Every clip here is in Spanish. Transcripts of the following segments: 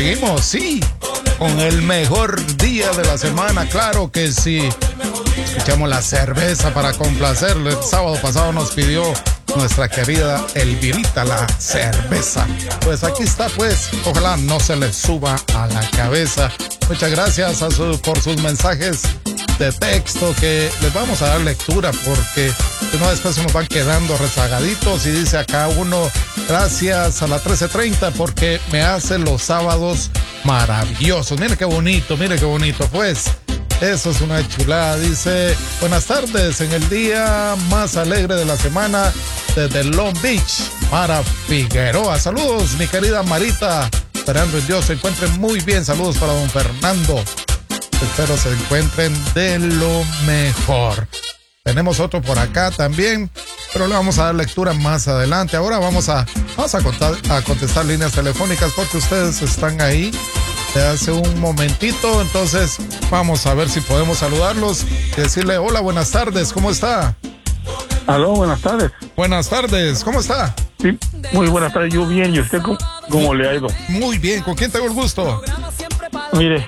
Seguimos, sí, con el mejor día de la semana, claro que sí. Escuchamos la cerveza para complacerle. El sábado pasado nos pidió nuestra querida Elvirita la cerveza. Pues aquí está, pues, ojalá no se le suba a la cabeza. Muchas gracias por sus mensajes de texto, que les vamos a dar lectura porque si no después se nos van quedando rezagaditos. Y dice acá uno: gracias a la 1330 porque me hace los sábados maravillosos. Mire qué bonito, pues eso es una chulada. Dice: buenas tardes en el día más alegre de la semana desde Long Beach, Mara Figueroa. Saludos, mi querida Marita, esperando en Dios se encuentren muy bien. Saludos para don Fernando, espero se encuentren de lo mejor. Tenemos otro por acá también, pero le vamos a dar lectura más adelante. Ahora vamos a contestar líneas telefónicas porque ustedes están ahí de hace un momentito. Entonces vamos a ver si podemos saludarlos y decirle: hola, buenas tardes, ¿cómo está? Aló, buenas tardes. Buenas tardes, ¿cómo está? Sí, muy buenas tardes, yo bien, ¿y usted cómo le ha ido? Muy bien, ¿con quién tengo el gusto? Mire.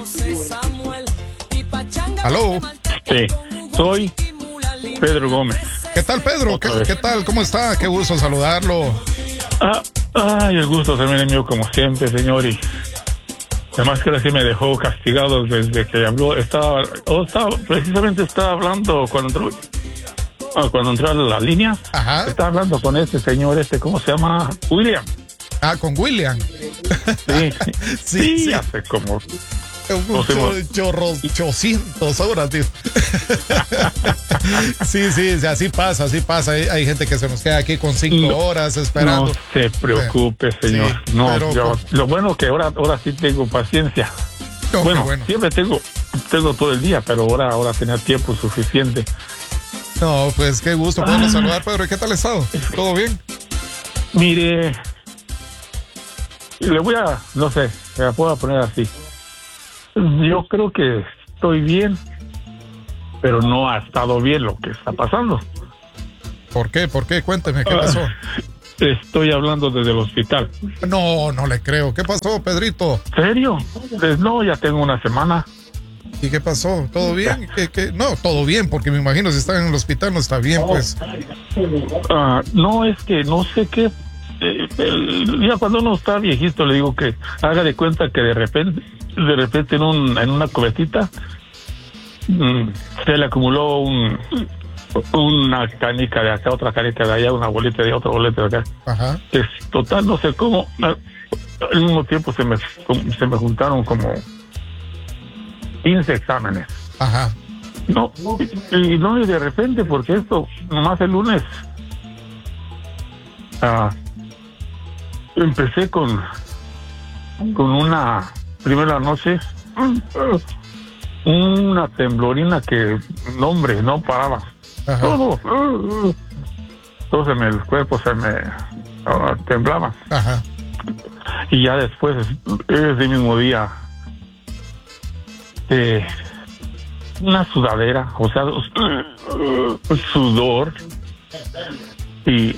Aló. Sí, soy Pedro Gómez. ¿Qué tal, Pedro? ¿Qué tal? ¿Cómo está? Qué gusto saludarlo. El gusto también es mío, como siempre, señor. Y además que así me dejó castigado desde que habló. Precisamente estaba hablando cuando entró a la línea. Ajá. Estaba hablando con este señor, ¿cómo se llama? William. Ah, con William. Sí. sí. Hace como 800 horas, tío. sí, así pasa. Hay gente que se nos queda aquí con 5 horas esperando. No se preocupe, señor. Sí, pero lo bueno que ahora sí tengo paciencia. Bueno, siempre tengo todo el día, pero ahora tenía tiempo suficiente. No, pues qué gusto poderlo saludar, Pedro. ¿Y qué tal ha estado? ¿Todo bien? Mire, le voy a, no sé, me la puedo poner así. Yo creo que estoy bien, pero no ha estado bien lo que está pasando. ¿Por qué? Cuénteme, ¿qué pasó? Estoy hablando desde el hospital. No le creo. ¿Qué pasó, Pedrito? ¿Serio? Pues no, ya tengo una semana. ¿Y qué pasó? ¿Todo bien? No, todo bien, porque me imagino si están en el hospital no está bien, pues. No, es que no sé qué. Ya cuando uno está viejito, le digo que haga de cuenta que de repente en una cubetita se le acumuló una canica de acá, otra canica de allá, una bolita de otra bolita de acá. Ajá. Es total, no sé cómo. Al mismo tiempo se me juntaron como 15 exámenes. Ajá. Y de repente, porque esto, nomás el lunes, empecé con una primera noche, una temblorina que, hombre, no paraba. Ajá. Todo el cuerpo se me temblaba. Ajá. Y ya después, ese mismo día, una sudadera, o sea, sudor y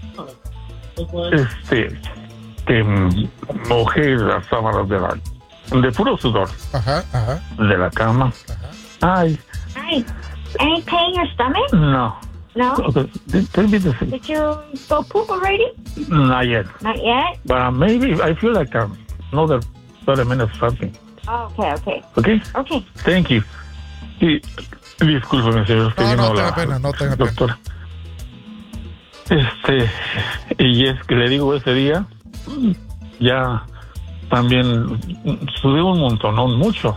que mojé las sábanas de puro sudor. Ajá. De la cama. Ajá. Ay. Any pain in your stomach? No. No? Okay. Tell me this. Did you go poop already? Not yet. Not yet? But maybe I feel like another 30 minutes something. Oh, okay. Okay? Okay. Thank you. Y discúlpeme, señor. No tenga pena. Doctora. Y es que le digo, ese día ya también sudé un montón, no mucho.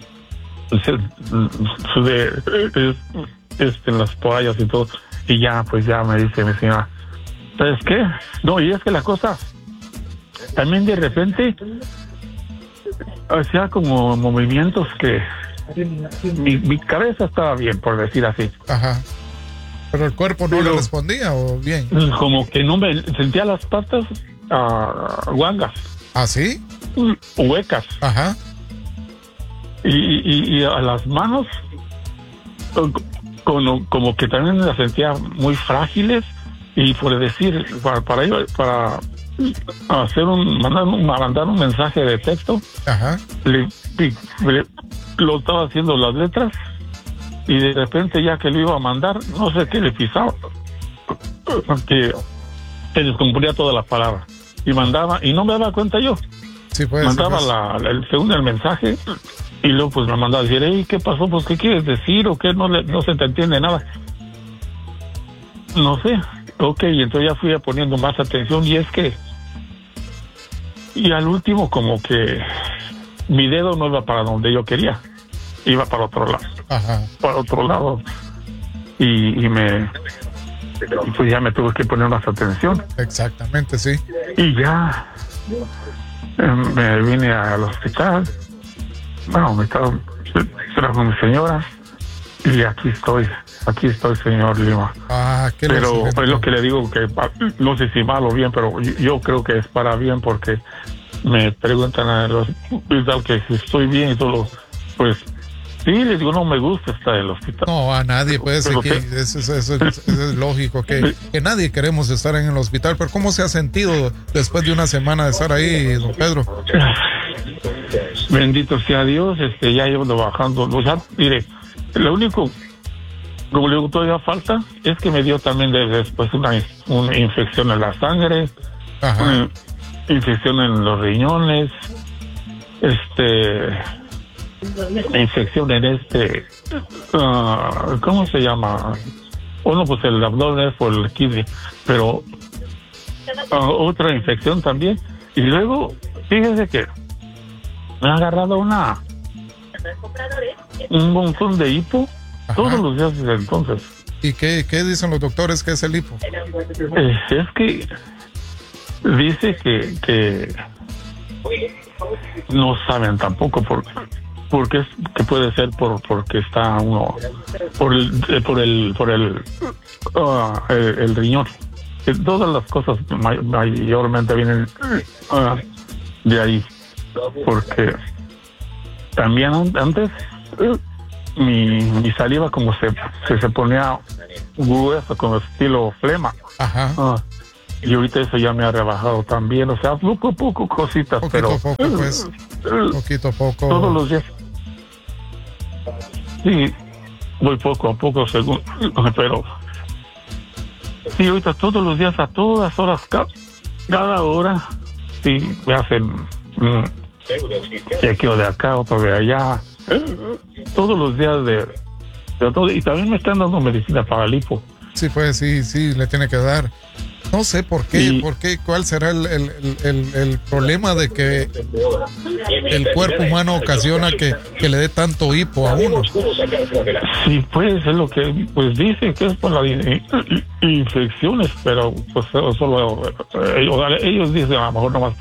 Sudé en las toallas y todo. Y ya, pues ya me dice mi señora, ¿sabes qué? No, y es que la cosa también de repente hacía como movimientos que mi cabeza estaba bien, por decir así. Ajá. ¿Pero el cuerpo no le respondía o bien? Como que no me sentía las patas guangas. ¿Ah, sí? Huecas. Ajá. Y a las manos como que también las sentía muy frágiles, y por decir, para mandar un mensaje de texto. Ajá. Lo estaba haciendo las letras y de repente ya que lo iba a mandar, no sé qué le pisaba, que se descomponía toda la palabra y mandaba y no me daba cuenta yo. Sí, pues, mandaba según el mensaje y luego pues me mandaba a decir, hey, ¿qué pasó? Pues ¿qué quieres decir o qué? No se te entiende nada. No sé. Ok, entonces ya fui poniendo más atención y es que y al último como que mi dedo no iba para donde yo quería, iba para otro lado. Ajá. Para otro lado y pues ya me tuve que poner más atención. Exactamente, sí. Y ya me vine al hospital. Bueno, me estaba con mi señora y aquí estoy, señor Lima. ¿Qué pero es lo que le digo, que no sé si mal o bien, pero yo creo que es para bien, porque me preguntan a los hospital que si estoy bien y todo, pues sí, les digo, no me gusta estar en el hospital. No, a nadie, pues, eso es lógico, que nadie queremos estar en el hospital, pero ¿cómo se ha sentido después de una semana de estar ahí, don Pedro? Bendito sea Dios, ya llevo bajando, o sea, mire, lo único, como le digo, todavía falta, es que me dio también después una infección en la sangre. Ajá. Una infección en los riñones, infección en ¿cómo se llama? Uno, pues el abdomen es por el kidney, pero otra infección también. Y luego, fíjese que me ha agarrado un montón de hipo. Ajá. Todos los días desde entonces. ¿Y qué dicen los doctores que es el hipo? Es que dice que no saben tampoco porque es que puede ser porque está uno por el riñón. Todas las cosas mayormente vienen de ahí, porque también antes mi saliva como se ponía gruesa, como estilo flema. Ajá. Y ahorita eso ya me ha rebajado también, o sea, poco a poco cositas, poquito a poco. Todos los días. Sí, voy poco a poco, pero sí, ahorita todos los días, a todas horas, cada hora, sí, me hacen chequeo de acá, otro de allá, todos los días de todo, y también me están dando medicina para el hipo. Sí, pues sí, le tiene que dar. No sé por qué, cuál será el problema de que el cuerpo humano ocasiona que le dé tanto hipo a uno. Sí, pues es lo que pues dicen que es por las infecciones, pero pues solo ellos dicen a lo mejor nomás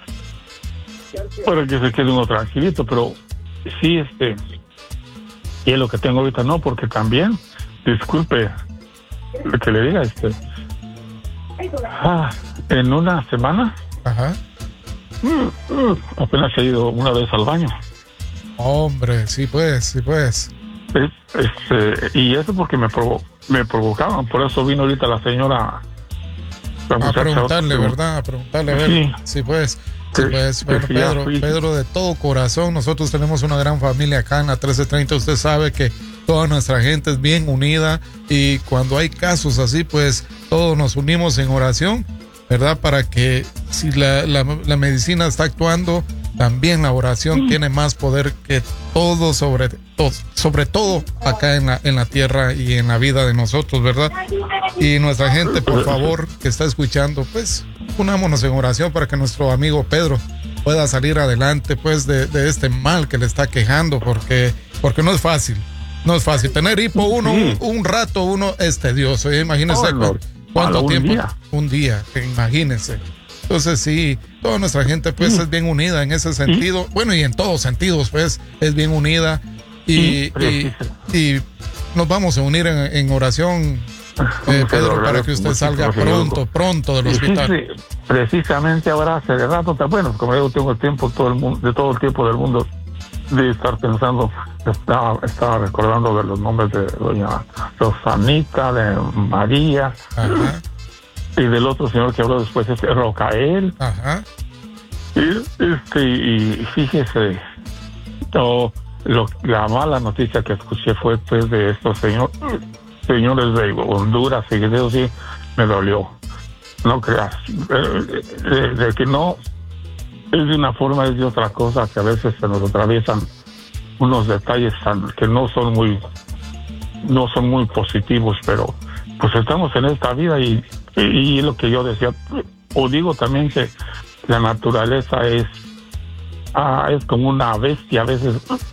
para que se quede uno tranquilito, pero sí, y es lo que tengo ahorita, no, porque también, disculpe lo que le diga, en una semana. Ajá. Apenas he ido una vez al baño. Hombre, sí pues. Y eso porque me provocaban, por eso vino ahorita la señora a preguntarle, ¿verdad? A preguntarle, a ver. Sí, pues. Bueno, Pedro, de todo corazón, nosotros tenemos una gran familia acá en la 1330. Usted sabe que toda nuestra gente es bien unida y cuando hay casos así, pues todos nos unimos en oración, ¿verdad? Para que si la medicina está actuando, también la oración tiene más poder que todo, sobre todo acá en la tierra y en la vida de nosotros, ¿verdad? Y nuestra gente, por favor, que está escuchando, pues unámonos en oración para que nuestro amigo Pedro pueda salir adelante, pues, de este mal que le está quejando, porque no es fácil. No es fácil. Tener hipo un rato es tedioso. Imagínense cuánto tiempo. Un día, imagínense. Entonces sí, toda nuestra gente pues es bien unida en ese sentido. Bueno, y en todos sentidos pues es bien unida. Y nos vamos a unir en oración, Pedro, para que usted salga pronto del hospital. Sí, precisamente ahora hace de rato, bueno, como yo tengo tiempo, todo el tiempo del mundo de estar pensando, estaba recordando de los nombres de doña Rosanita, de María. Ajá. y del otro señor que habló después, Rocael. Ajá. Y fíjese, la mala noticia que escuché fue pues de estos señores de Honduras, y eso sí me dolió. No creas, de que no es de una forma, es de otra cosa, que a veces se nos atraviesan unos detalles que no son muy positivos, pero pues estamos en esta vida y es lo que yo decía, o digo también que la naturaleza es como una bestia a veces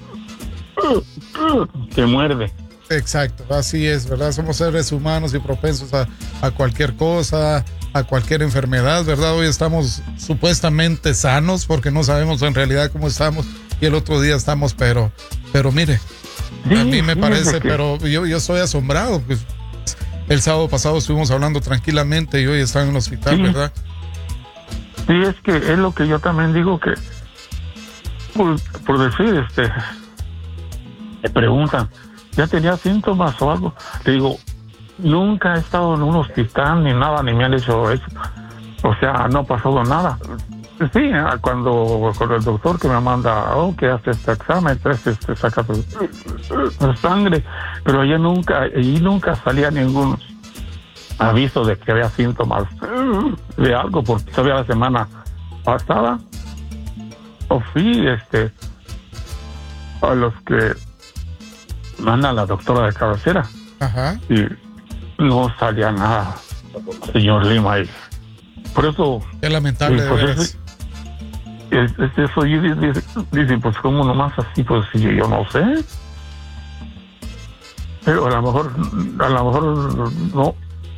que muerde. Exacto, así es, ¿verdad? Somos seres humanos y propensos a cualquier cosa, a cualquier enfermedad, ¿verdad? Hoy estamos supuestamente sanos porque no sabemos en realidad cómo estamos, y el otro día estamos, pero mire, a mí me parece, pero yo estoy asombrado, pues el sábado pasado estuvimos hablando tranquilamente y hoy está en el hospital, ¿verdad? Sí, es que es lo que yo también digo, que por decir, me preguntan, ¿ya tenía síntomas o algo? Le digo, nunca he estado en un hospital ni nada, ni me han dicho eso. O sea, no ha pasado nada. Sí, cuando con el doctor que me manda, que hace este examen, saca tu sangre, pero allí nunca salía ningún aviso de que había síntomas de algo, porque todavía la semana pasada fui a los que manda la doctora de cabecera. Ajá. Y no salía nada, señor Lima, y por eso es lamentable, de veras. Eso dice, pues como nomás así, pues yo no sé, pero a lo mejor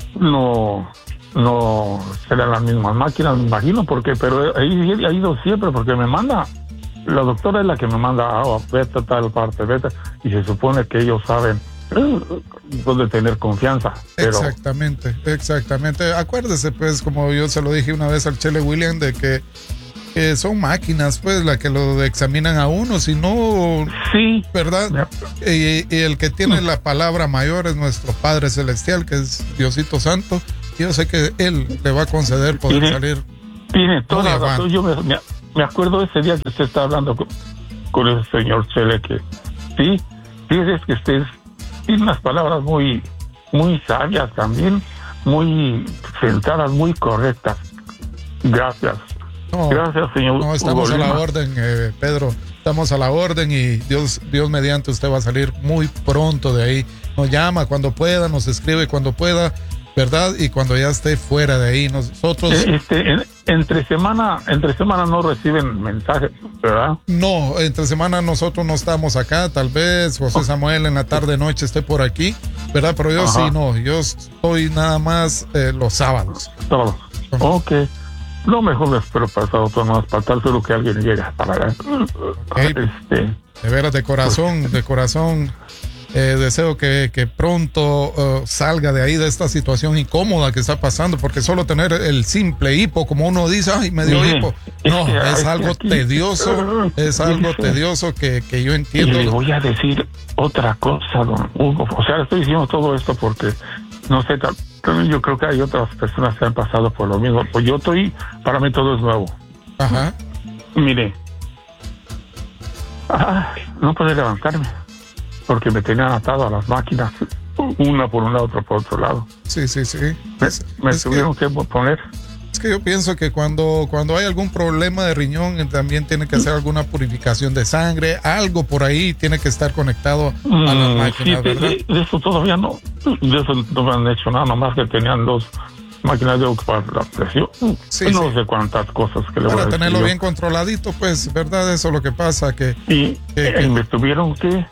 no serán las mismas máquinas, me imagino, pero he ido siempre, porque me manda, la doctora es la que me manda, vete a tal parte, vete, y se supone que ellos saben dónde tener confianza. Pero... Exactamente. Acuérdese, pues, como yo se lo dije una vez al Chele William, de que son máquinas, pues, las que lo examinan a uno, si no, sí, ¿verdad? Y el que tiene la palabra mayor es nuestro Padre Celestial, que es Diosito Santo. Yo sé que Él le va a conceder poder salir. Tiene toda la razón. Yo me acuerdo ese día que usted está hablando con el señor Chele, que sí, es que usted tiene unas palabras muy, muy sabias también, muy centradas, muy correctas. Gracias. Gracias, señor. No, estamos a la orden, Pedro. Estamos a la orden, y Dios mediante usted va a salir muy pronto de ahí. Nos llama cuando pueda, nos escribe cuando pueda, ¿verdad? Y cuando ya esté fuera de ahí, nosotros... Entre semana no reciben mensajes, ¿verdad? No, entre semana nosotros no estamos acá. Tal vez José Samuel en la tarde noche esté por aquí, ¿verdad? Pero yo sí, no. Yo estoy nada más los sábados. Ok. Lo mejor me espero pasado todo más para tal, solo que alguien llegue para allá. Okay. De veras, de corazón, deseo que pronto salga de ahí, de esta situación incómoda que está pasando, porque solo tener el simple hipo, como uno dice, ay, me dio hipo, no, es algo tedioso, tedioso que yo entiendo. Y le voy a decir otra cosa, don Hugo, o sea, estoy diciendo todo esto porque, no sé, también yo creo que hay otras personas que han pasado por lo mismo, pues para mí todo es nuevo. Ajá. Mire, no puedo levantarme, porque me tenían atado a las máquinas, una por un lado, otra por otro lado. Sí. Me tuvieron que poner. Es que yo pienso que cuando hay algún problema de riñón, también tiene que hacer alguna purificación de sangre, algo por ahí tiene que estar conectado a las máquinas, ¿verdad? De eso todavía no, de eso no me han hecho nada, nomás que tenían 2 máquinas de ocupar la presión. No sé cuántas cosas que le voy a decir. Para tenerlo bien controladito, pues, ¿verdad? Eso es lo que pasa, que me tuvieron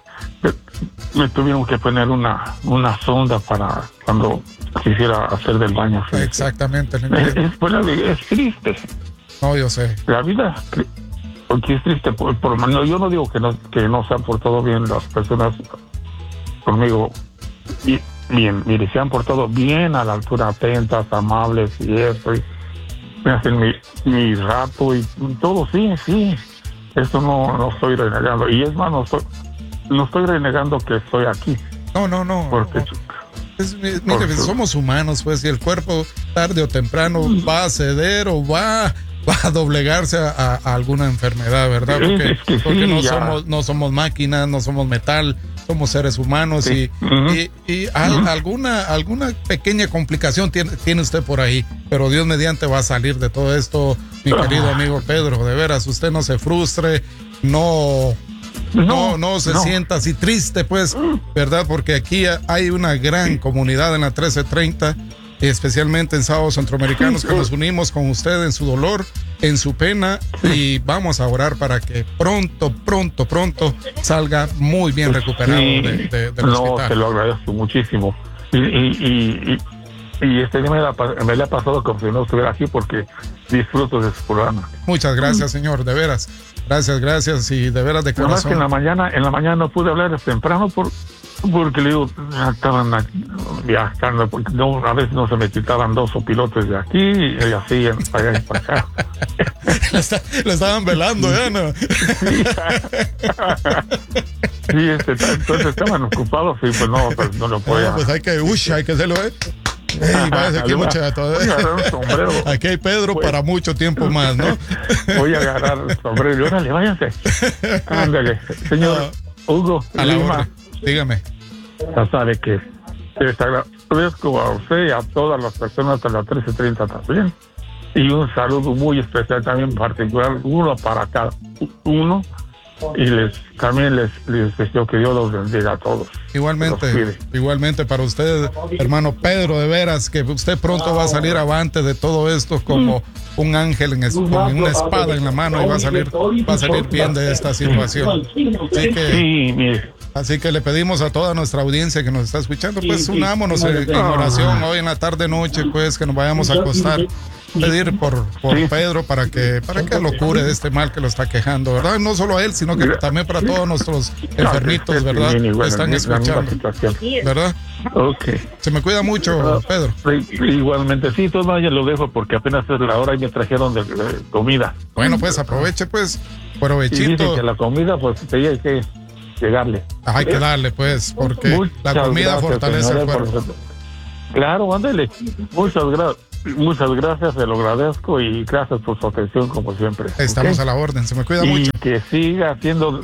que poner una sonda para cuando quisiera hacer del baño. Exactamente. Es triste. No, yo sé. La vida, porque es triste. Yo no digo que no se han portado bien las personas conmigo. Bien, mire, se han portado bien, a la altura, atentas, amables y eso. Y me hacen mi rato y todo, sí. Esto no estoy renegando. Y es más, no estoy renegando que estoy aquí. No. Porque Mire, somos humanos, pues, y el cuerpo tarde o temprano va a ceder o va a doblegarse a alguna enfermedad, ¿verdad? Porque no somos máquinas, no somos metal, somos seres humanos, y alguna pequeña complicación tiene usted por ahí, pero Dios mediante va a salir de todo esto, mi querido amigo Pedro. De veras, usted no se frustre, no se sienta así triste, pues, ¿verdad? Porque aquí hay una gran comunidad en la 1330, especialmente en Sábados Centroamericanos, que nos unimos con usted en su dolor, en su pena, y vamos a orar para que pronto salga muy bien recuperado del hospital. No, te lo agradezco muchísimo. Y este día me le ha pasado como si no estuviera aquí, porque disfruto de su programa. Muchas gracias, señor, de veras. Gracias, y de veras de corazón. Además que en la mañana no pude hablar temprano porque le digo, estaban viajando, porque a veces no se me quitaban 2 opilotes de aquí y así para allá y para acá. Lo estaban velando, ¿ya no? Sí, entonces estaban ocupados y pues no lo podía. Pues hay que hacerlo, aquí hay Pedro para mucho tiempo más, ¿no? Voy a agarrar el sombrero y órale, váyanse. Ándale, señor Hugo Lima. Dígame. Ya sabe que les agradezco a usted y a todas las personas de la 1330 también. Y un saludo muy especial también, particular, uno para cada uno. Y también les deseo que Dios los bendiga a todos. Igualmente para usted, hermano Pedro, de veras que usted pronto va a salir avante de todo esto como un ángel con una espada en la mano, y va a salir bien de esta situación. Así que le pedimos a toda nuestra audiencia que nos está escuchando, pues unámonos en oración hoy en la tarde noche, pues que nos vayamos a acostar. Pedir por Pedro para que lo cure de este mal que lo está quejando, ¿verdad? No solo a él, sino que también para todos nuestros enfermitos, ¿verdad? Que están escuchando, ¿verdad? Okay. Se me cuida mucho, Pedro. Igualmente, sí, todavía lo dejo porque apenas es la hora y me trajeron de comida. Bueno, pues aproveche, pues, provechito. Y dicen que la comida, pues, hay que llegarle. Hay que darle, pues, porque la comida fortalece el cuerpo. Claro, ándale. Muchas gracias, se lo agradezco y gracias por su atención como siempre. Estamos a la orden, se me cuida mucho. Y que siga haciendo,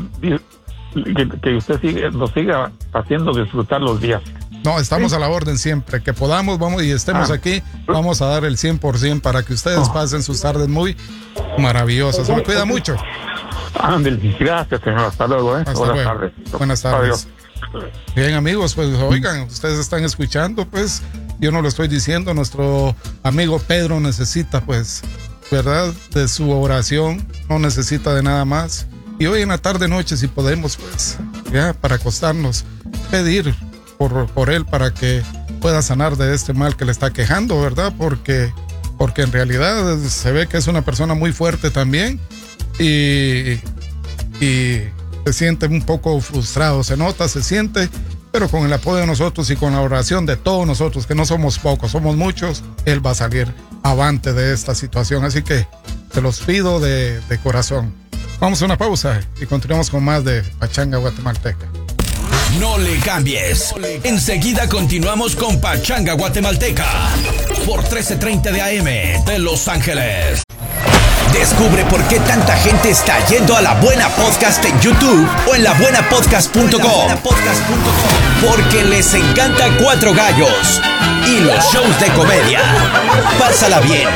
que usted nos siga haciendo disfrutar los días. No, estamos a la orden siempre, que podamos, vamos y estemos aquí, vamos a dar el 100% para que ustedes pasen sus tardes muy maravillosas. Se me cuida mucho. Ándale, gracias, señor, hasta luego. Buenas tardes. Buenas tardes. Adiós. Bien, amigos, pues oigan, ustedes están escuchando, pues yo no lo estoy diciendo, nuestro amigo Pedro necesita, pues, ¿verdad?, de su oración, no necesita de nada más. Y hoy en la tarde noche, si podemos, pues, ya, para acostarnos, pedir por él para que pueda sanar de este mal que le está quejando, ¿verdad? Porque en realidad se ve que es una persona muy fuerte también y se siente un poco frustrado, se siente, pero con el apoyo de nosotros y con la oración de todos nosotros, que no somos pocos, somos muchos, él va a salir avante de esta situación. Así que te los pido de corazón. Vamos a una pausa y continuamos con más de Pachanga Guatemalteca. No le cambies. Enseguida continuamos con Pachanga Guatemalteca por 1330 de AM de Los Ángeles. Descubre por qué tanta gente está yendo a La Buena Podcast en YouTube o en labuenapodcast.com. Porque les encanta Cuatro Gallos y los shows de comedia. Pásala bien